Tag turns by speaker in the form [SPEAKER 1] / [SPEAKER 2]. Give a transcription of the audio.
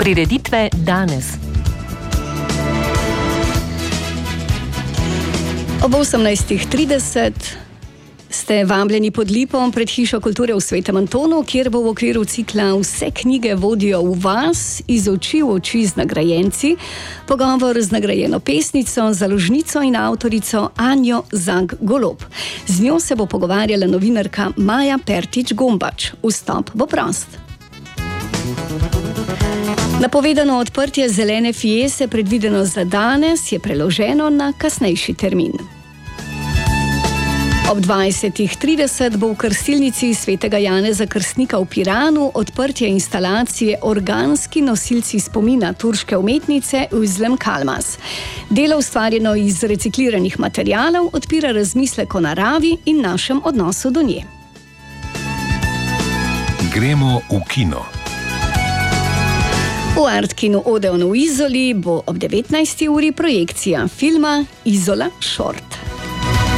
[SPEAKER 1] Prireditve danes.
[SPEAKER 2] Ob 18:30 ste vabljeni pod lipom pred Hišo kulture v Svetem Antonu, kjer bo v okviru cikla Vse knjige vodijo v vas, iz oči v oči z nagrajenci, pogovor z nagrajeno pesnico, založnico in avtorico Anjo Zag Golob. Z njo se bo pogovarjala novinarka Maja Pertič Gombač. Vstop bo prost. Napovedano odprtje zelene fiese, predvideno za danes, je preloženo na kasnejši termin. Ob 20:30 bo v Krstilnici Svetega Janeza Krstnika v Piranu odprtje instalacije Organski nosilci spomina turške umetnice Özlem Kalmaz. Delo, ustvarjeno iz recikliranih materialov, odpira razmislek o naravi in našem odnosu do nje.
[SPEAKER 3] Gremo v kino.
[SPEAKER 2] V Artkinu Odeon v Izoli bo ob 19. uri projekcija filma Izola Short.